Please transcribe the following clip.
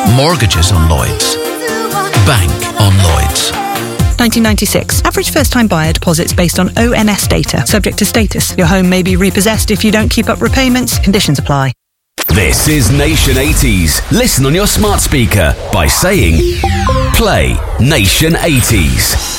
Mortgages on Lloyds. Bank on Lloyds. 1996. Average first-time buyer deposits based on ONS data. Subject to status. Your home may be repossessed if you don't keep up repayments. Conditions apply. This is Nation 80s. Listen on your smart speaker by saying, play Nation 80s.